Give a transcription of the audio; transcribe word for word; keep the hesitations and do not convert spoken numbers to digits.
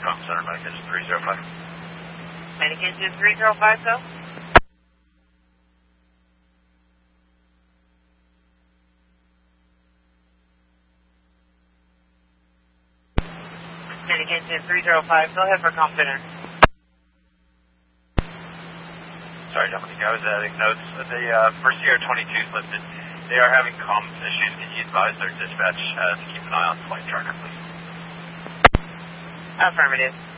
Com Center, Medic Engine three zero five. Medic Engine three zero five, go. Medic Engine three zero five, go ahead for Com Center. Sorry, Dominic, I was adding notes. The uh, first year twenty-two is listed. They are having comms issues. Can you advise their dispatch uh, to keep an eye on the flight tracker, please? Affirmative.